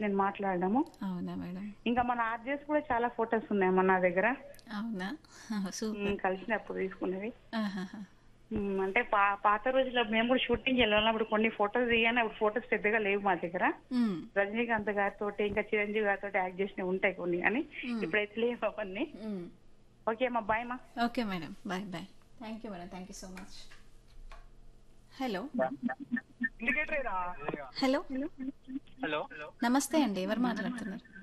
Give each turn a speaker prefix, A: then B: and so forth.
A: నేను మాట్లాడడము.
B: అవునా మేడం?
A: ఇంకా మన ఆర్జెస్ కూడా చాలా ఫొటోస్ ఉన్నాయమ్మా నా దగ్గర.
B: అవునా? సూపర్.
A: కలిసినప్పుడు తీసుకున్నవి.
B: ఆహాహా!
A: అంటే పాత రోజుల్లో మేము కూడా షూటింగ్ వెళ్ళినప్పుడు కొన్ని ఫొటోస్ దిగానే అప్పుడు ఫొటోస్ పెద్దగా లేవు మా దగ్గర.
B: హ్మ్.
A: రజనీకాంత్ గారితో ఇంకా చిరంజీవి గారితో యాక్ట్ చేసినవి ఉంటాయి కొన్ని అని.
B: హ్మ్.
A: ఇప్పుడైతే లేవు అవన్నీ.
B: హ్మ్.
A: ఓకే అమ్మా, బాయ్ మా.
B: Okay madam. Bye bye. Thank you madam. Thank you so much. Hello. Hello.
C: Hello
B: నమస్తే అండి. ఎవరు మాట్లాడుతున్నారు?